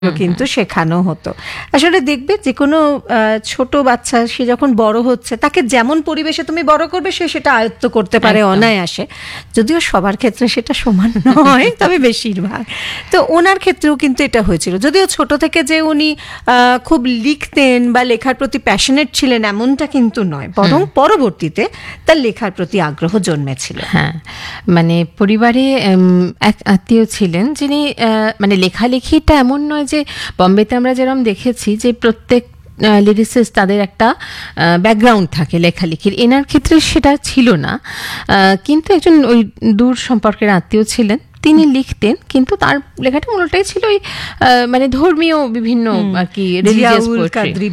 কিন্তু শেখানো হতো। আসলে দেখবে যে কোনো ছোট বাচ্চা সে যখন বড় হচ্ছে তাকে যেমন পরিবেশে তুমি বড় করবে সে সেটা আয়ত্ত করতে পারে অনায়াসে, যদিও সবার ক্ষেত্রে সেটা সমান নয়, তবে বেশিরভাগ। তো ওনার ক্ষেত্রেও কিন্তু এটা হয়েছিল, যদিও ছোট থেকে যে উনি খুব লিখতেন বা লেখার প্রতি প্যাশনেট ছিলেন এমনটা কিন্তু নয়, বরং পরবর্তীতে তার লেখার প্রতি আগ্রহ জন্মেছিল। হ্যাঁ, মানে পরিবারে এক আত্মীয় ছিলেন যিনি মানে লেখালেখিটা এমন নয় যে বম্বেতে আমরা যেরকম দেখেছি যে প্রত্যেক লিরিসিস্ট তাদের একটা ব্যাকগ্রাউন্ড থাকে লেখালেখির, এনার ক্ষেত্রে সেটা ছিল না। কিন্তু একজন ওই দূর সম্পর্কের আত্মীয় ছিলেন, তিনি লিখতেন, কিন্তু তার লেখাটা মূলটাই ছিল ওই মানে ধর্মীয় বিভিন্ন আর কি রিলিজিয়াস পোয়েট্রি।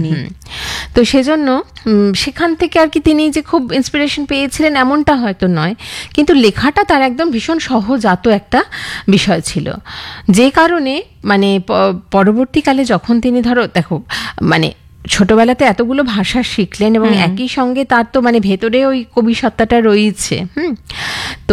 তো সেজন্য সেখান থেকে আর কি তিনি যে খুব ইন্সপিরেশন পেয়েছিলেন এমনটা হয়তো নয়, কিন্তু লেখাটা তার একদম ভীষণ সহজাত একটা বিষয় ছিল, যে কারণে মানে পরবর্তীকালে যখন তিনি দেখো মানে ছোটবেলাতে এতগুলো ভাষা শিখলেন এবং একই সঙ্গে তার তো মানে ভেতরে ওই কবি সত্তাটা রয়েছে। তো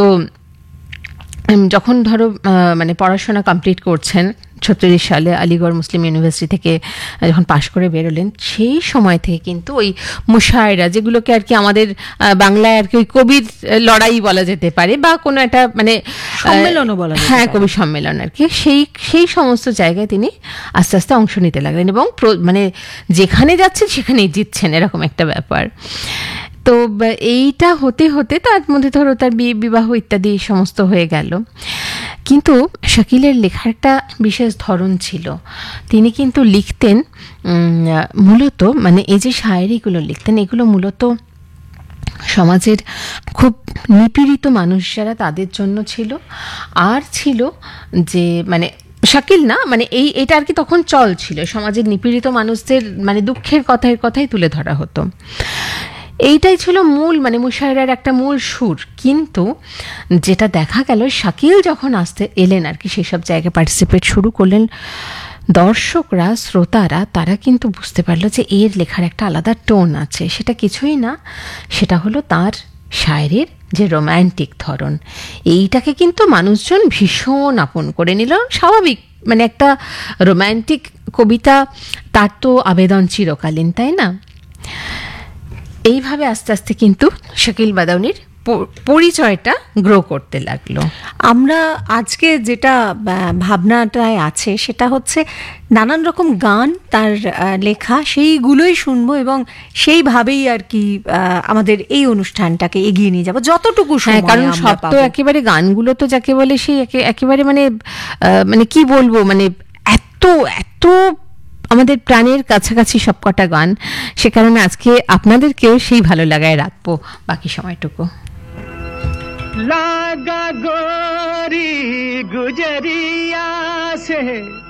যখন মানে পড়াশোনা কমপ্লিট করছেন 36 সালে আলিগড় মুসলিম ইউনিভার্সিটি থেকে যখন পাশ করে বেরোলেন, সেই সময় থেকে কিন্তু ওই মুশায়রা, যেগুলোকে আর কি আমাদের বাংলায় আর কি ওই কবির লড়াই বলা যেতে পারে বা কোনো একটা মানে সম্মেলনও বলা, হ্যাঁ কবি সম্মেলন আর কি, সেই সমস্ত জায়গায় তিনি আস্তে আস্তে অংশ নিতে লাগলেন এবং মানে যেখানে যাচ্ছেন সেখানেই জিতছেন, এরকম একটা ব্যাপার। তো এইটা হতে হতে তার মধ্যে তার বিয়ে বিবাহ ইত্যাদি সমস্ত হয়ে গেল। কিন্তু শাকিলের লেখার একটা বিশেষ ধরন ছিল, তিনি কিন্তু লিখতেন মূলত মানে এই যে শায়েরিগুলো লিখতেন এগুলো মূলত সমাজের খুব নিপীড়িত মানুষ যারা তাদের জন্য ছিল, আর ছিল যে মানে শাকিল না মানে এটা আর কি তখন চল ছিল, সমাজের নিপীড়িত মানুষদের মানে দুঃখের কথাই তুলে ধরা হতো। এইটাই ছিল মূল মানে মুশায়রার একটা মূল সুর। কিন্তু যেটা দেখা গেল শাকিল যখন এলেন আর কি সেসব জায়গায় পার্টিসিপেট শুরু করলেন, দর্শকরা শ্রোতারা তারা কিন্তু বুঝতে পারলো যে এর লেখার একটা আলাদা টোন আছে। সেটা কিছুই না, সেটা হলো তার শায়েরির যে রোম্যান্টিক ধরন, এইটাকে কিন্তু মানুষজন ভীষণ আপন করে নিল। স্বাভাবিক, মানে একটা রোম্যান্টিক কবিতা তার তো আবেদন চিরকালীন, তাই না? এইভাবে আস্তে আস্তে কিন্তু শাকিল বাদাউনির পরিচয়টা গ্রো করতে লাগলো। আমরা আজকে যেটা ভাবনাটায় আছে সেটা হচ্ছে নানান রকম গান তার লেখা, সেইগুলোই শুনবো এবং সেইভাবেই আর কি আমাদের এই অনুষ্ঠানটাকে এগিয়ে নিয়ে যাবো যতটুকু সময়। কারণ সব তো একেবারে গানগুলো তো যাকে বলে সেই একেবারে মানে মানে কি বলবো, মানে এত আমাদের প্রাণের কাছাকাছি সবকটা গান, সে কারণে আজকে আপনাদেরকেও সেই ভালো লাগায় রাখবো বাকি সময়টুকু। লাগা গোরি গুজরিয়া সে